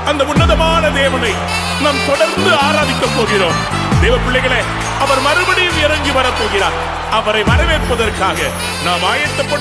அந்த உன்னதமான தேவனை நாம் தொடர்ந்து ஆராதிக்க போகிறோம். தேவ பிள்ளைகளே, அவர் மறுபடியும் இறங்கி வரப்போகிறார். அவரை வரவேற்பதற்காக நாம் ஆயத்தப்படும்.